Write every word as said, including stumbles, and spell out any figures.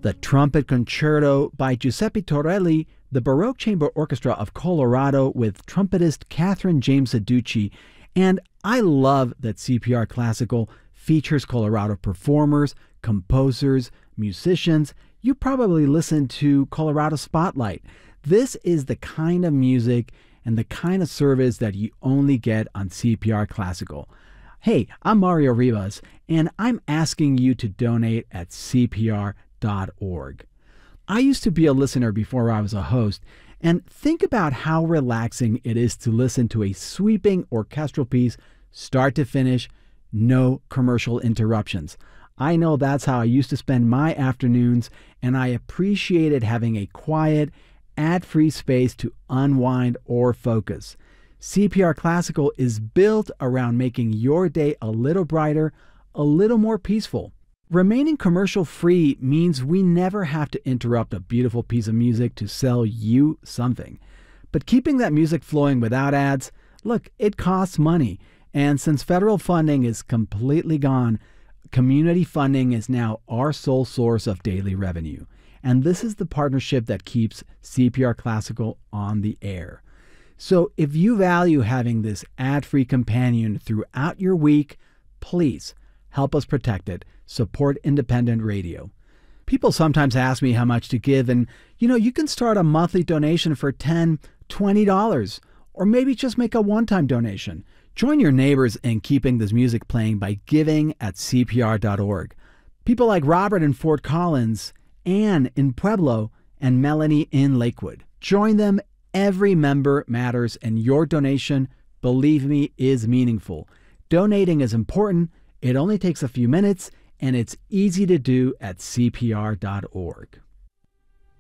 the Trumpet Concerto by Giuseppe Torelli, the Baroque Chamber Orchestra of Colorado with trumpetist Catherine James Adducci. And I love that C P R Classical features Colorado performers, composers, musicians. You probably listen to Colorado Spotlight. This is the kind of music and the kind of service that you only get on C P R Classical. Hey, I'm Mario Rivas, and I'm asking you to donate at C P R dot org. I used to be a listener before I was a host, and think about how relaxing it is to listen to a sweeping orchestral piece, start to finish, no commercial interruptions. I know that's how I used to spend my afternoons, and I appreciated having a quiet, ad-free space to unwind or focus. C P R Classical is built around making your day a little brighter, a little more peaceful. Remaining commercial-free means we never have to interrupt a beautiful piece of music to sell you something. But keeping that music flowing without ads, look, it costs money. And since federal funding is completely gone, community funding is now our sole source of daily revenue. And this is the partnership that keeps C P R Classical on the air. So if you value having this ad-free companion throughout your week, please help us protect it. Support independent radio. People sometimes ask me how much to give, and you know, you can start a monthly donation for ten dollars, twenty dollars, or maybe just make a one-time donation. Join your neighbors in keeping this music playing by giving at C P R dot org. People like Robert in Fort Collins, Anne in Pueblo, and Melanie in Lakewood. Join them. Every member matters, and your donation, believe me, is meaningful. Donating is important. It only takes a few minutes, and it's easy to do at C P R dot org.